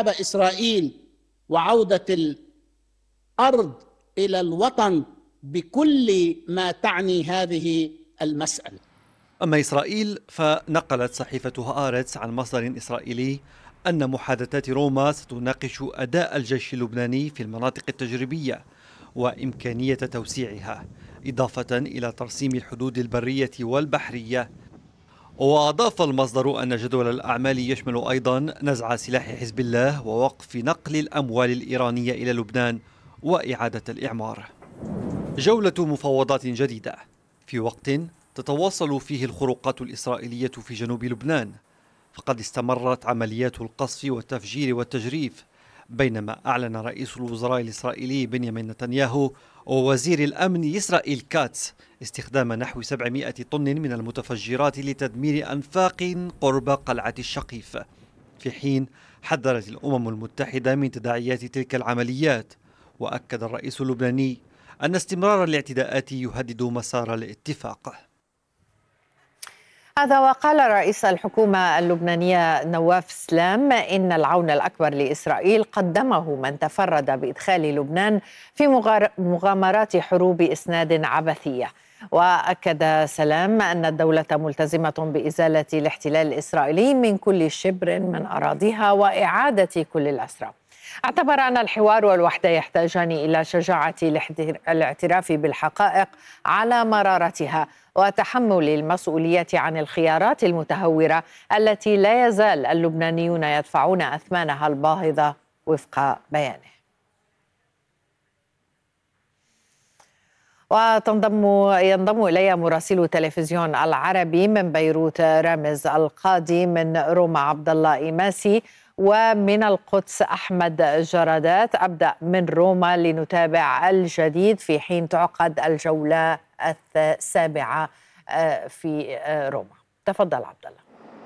انسحاب إسرائيل وعودة الأرض إلى الوطن بكل ما تعني هذه المسألة. أما إسرائيل فنقلت صحيفة هآرتس عن مصدر إسرائيلي أن محادثات روما ستناقش أداء الجيش اللبناني في المناطق التجريبية وإمكانية توسيعها، إضافة إلى ترسيم الحدود البرية والبحرية. وأضاف المصدر أن جدول الأعمال يشمل أيضا نزع سلاح حزب الله ووقف نقل الأموال الإيرانية إلى لبنان وإعادة الإعمار. جولة مفاوضات جديدة في وقت تتواصل فيه الخروقات الإسرائيلية في جنوب لبنان، فقد استمرت عمليات القصف والتفجير والتجريف، بينما أعلن رئيس الوزراء الإسرائيلي بنيامين نتنياهو ووزير الأمن إسرائيل كاتس استخدام نحو 700 طن من المتفجرات لتدمير أنفاق قرب قلعة الشقيف، في حين حذرت الأمم المتحدة من تداعيات تلك العمليات. وأكد الرئيس اللبناني أن استمرار الاعتداءات يهدد مسار الاتفاق. هذا وقال رئيس الحكومة اللبنانية نواف سلام إن العون الأكبر لإسرائيل قدمه من تفرد بإدخال لبنان في مغامرات حروب إسناد عبثية. وأكد سلام أن الدولة ملتزمة بإزالة الاحتلال الإسرائيلي من كل شبر من أراضيها وإعادة كل الأسرى. اعتبر أن الحوار والوحدة يحتاجان إلى شجاعة الاعتراف بالحقائق على مرارتها وتحمل المسؤولية عن الخيارات المتهورة التي لا يزال اللبنانيون يدفعون أثمانها الباهظة وفق بيانه. ينضم إلي مراسل تلفزيون العربي من بيروت رامز القاضي، من روما عبد الله إيماسي، ومن القدس أحمد جرادات. أبدأ من روما لنتابع الجديد في حين تعقد الجولة السابعة في روما. تفضل عبد الله.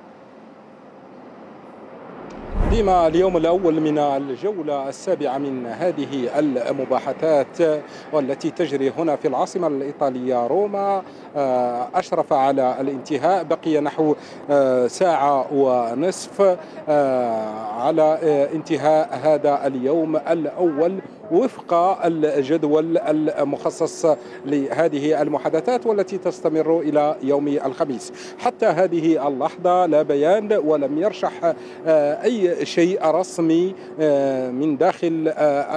ديما اليوم الأول من الجولة السابعة من هذه المباحثات والتي تجري هنا في العاصمة الإيطالية روما أشرف على الانتهاء. بقي نحو ساعة ونصف على انتهاء هذا اليوم الأول وفق الجدول المخصص لهذه المحادثات والتي تستمر إلى يوم الخميس. حتى هذه اللحظة لا بيان ولم يرشح أي شيء رسمي من داخل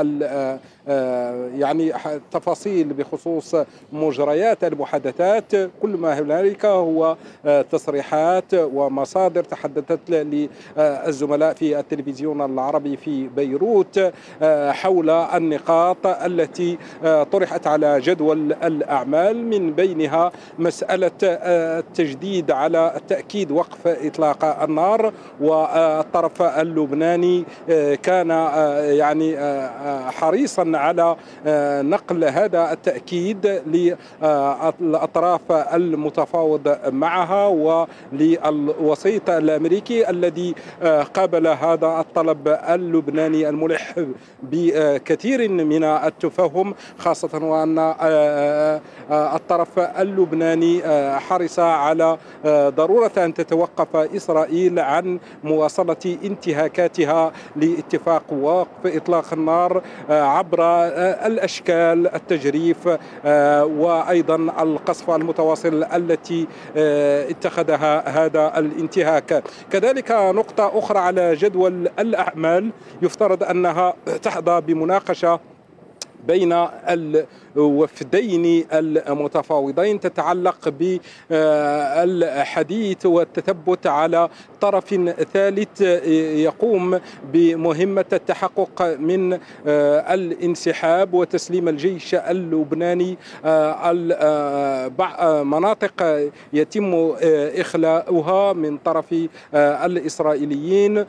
يعني تفاصيل بخصوص مجريات المحادثات. كل ما هنالك هو تصريحات ومصادر تحدثت للزملاء في التلفزيون العربي في بيروت حول النقاط التي طرحت على جدول الأعمال، من بينها مسألة التجديد على التأكيد وقف إطلاق النار. والطرف اللبناني كان يعني حريصا على نقل هذا التأكيد للأطراف المتفاوض معها وللوسيط الأمريكي الذي قابل هذا الطلب اللبناني الملح بكثير من التفهم، خاصة وأن الطرف اللبناني حرص على ضرورة أن تتوقف إسرائيل عن مواصلة انتهاكاتها لاتفاق وقف إطلاق النار عبر الأشكال، التجريف وأيضا القصف المتواصل التي اتخذها هذا الانتهاك. كذلك نقطة أخرى على جدول الأعمال يفترض أنها تحظى بمناقشة بين الوفدين المتفاوضين تتعلق بالحديث والتثبت على طرف ثالث يقوم بمهمة التحقق من الانسحاب وتسليم الجيش اللبناني مناطق يتم إخلاؤها من طرف الإسرائيليين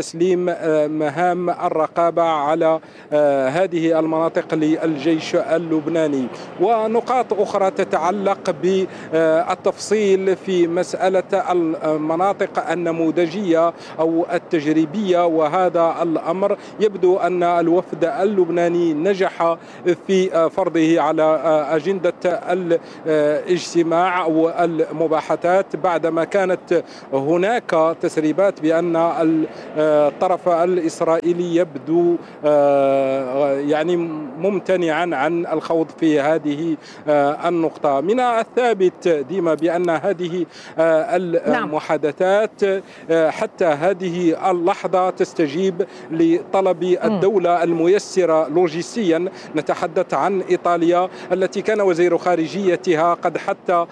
وتسليم مهام الرقابة على هذه المناطق للجيش اللبناني. اللبناني. ونقاط أخرى تتعلق بالتفصيل في مسألة المناطق النموذجية أو التجريبية، وهذا الأمر يبدو أن الوفد اللبناني نجح في فرضه على أجندة الاجتماع أو المباحثات، بعدما كانت هناك تسريبات بأن الطرف الإسرائيلي يبدو يعني ممتنعا عن الخوض في هذه النقطة. من الثابت ديما بأن هذه المحادثات حتى هذه اللحظة تستجيب لطلب الدولة الميسرة لوجستيا. نتحدث عن إيطاليا التي كان وزير خارجيتها قد حث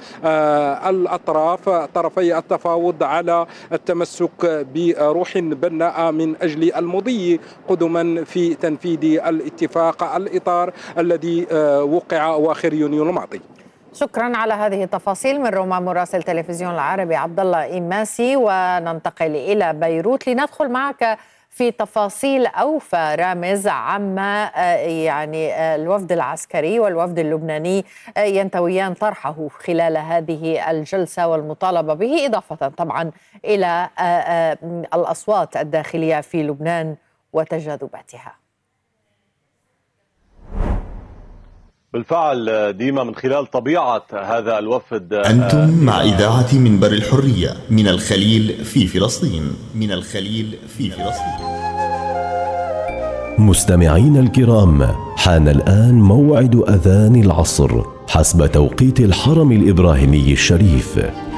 طرفي التفاوض على التمسك بروح بناء من أجل المضي قدما في تنفيذ الاتفاق الإطار الذي وقع أواخر يونيو الماضي. شكرا على هذه التفاصيل من روما مراسل تلفزيون العربي عبد الله إيماسي. وننتقل إلى بيروت لندخل معك في تفاصيل أوفى رامز عما يعني الوفد العسكري والوفد اللبناني ينتويان طرحه خلال هذه الجلسة والمطالبة به، إضافة طبعا إلى الأصوات الداخلية في لبنان وتجاذباتها. بالفعل ديما من خلال طبيعة هذا الوفد أنتم مع إذاعة منبر الحرية من الخليل في فلسطين. من الخليل في فلسطين. مستمعين الكرام، حان الآن موعد أذان العصر حسب توقيت الحرم الإبراهيمي الشريف.